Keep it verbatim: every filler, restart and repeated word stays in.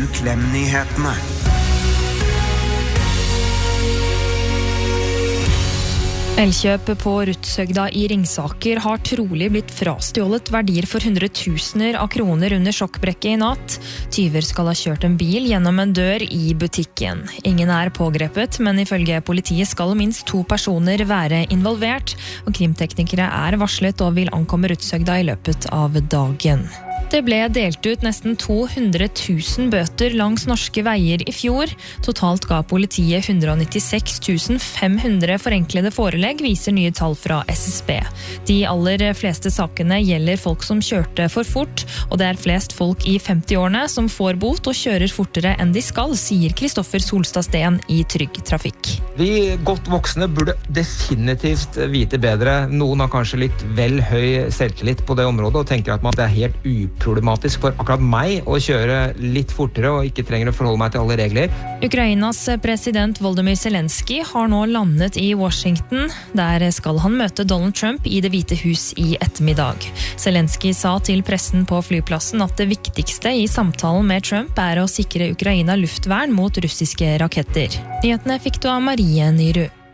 Uklemnyhetene. Elkjøp på Rudshøgda i Ringsaker har trolig blitt frastjålet verdier for hundretusener av kroner under sjokkbrekket i natt. Tyver skal ha kjørt en bil gjennom en dør i butikken. Ingen er pågrepet, men ifølge politiet skal minst to personer være involvert, og krimteknikere er varslet og vil ankomme Rudshøgda i løpet av dagen. Det ble delt ut nesten to hundre tusen bøter langs norske veier i fjor. Totalt ga politiet one hundred ninety-six thousand five hundred forenklede forelegg, viser nye tall fra S S B. De aller fleste sakene gjelder folk som kjørte for fort, og det er flest folk i femti-årene som får bot og kjører fortere enn de skal, sier Kristoffer Solstad Steen i Trygg Trafikk. Vi godt voksne burde definitivt vite bedre. Noen har kanskje litt vel høy selvtillit på det området og tenker at man det er helt uproblematisk for akkurat meg å kjøre litt fortere og ikke trenger å forholde meg til alle regler. Ukrainas president Volodymyr Zelensky har nå landet i Washington. Der skal han møte Donald Trump i Det hvite hus i ettermiddag. Zelensky sa til pressen på flyplassen at det viktigste i samtalen med Trump er å sikre Ukraina luftvern mot russiske raketter. Nyhetene fikk du av Marie Nyrud.